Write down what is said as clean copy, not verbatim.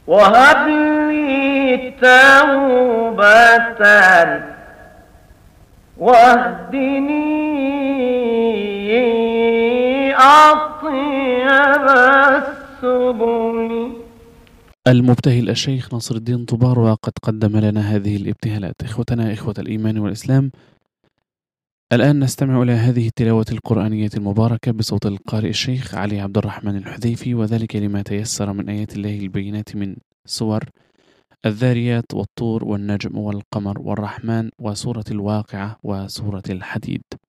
وهب لي توبة واهدني أطيب السبل. المبتهل الشيخ ناصر الدين طبار وقد قدم لنا هذه الابتهالات. إخوتنا إخوة الإيمان والإسلام، الآن نستمع إلى هذه التلاوة القرآنية المباركة بصوت القارئ الشيخ علي عبد الرحمن الحذيفي، وذلك لما تيسر من آيات الله البينات من سور الذاريات والطور والنجم والقمر والرحمن وسورة الواقعة وسورة الحديد.